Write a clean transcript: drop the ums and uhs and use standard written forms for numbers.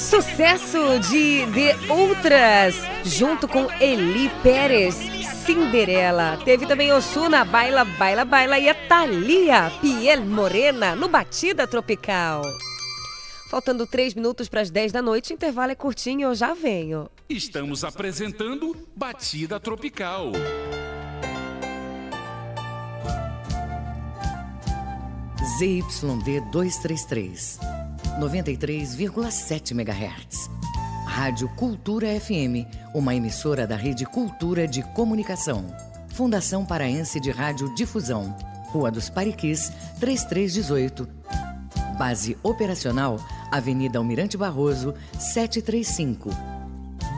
Sucesso de Outras, junto com Eli Pérez, Cinderela. Teve também Ozuna, Baila, Baila, Baila, e a Thalia, Piel Morena, no Batida Tropical. Faltando 3 minutos para as 10 da noite, o intervalo é curtinho e eu já venho. Estamos apresentando Batida Tropical. ZYD 233, 93,7 MHz. Rádio Cultura FM, uma emissora da Rede Cultura de Comunicação. Fundação Paraense de Rádio Difusão. Rua dos Pariquis, 3318. Base operacional, Avenida Almirante Barroso, 735.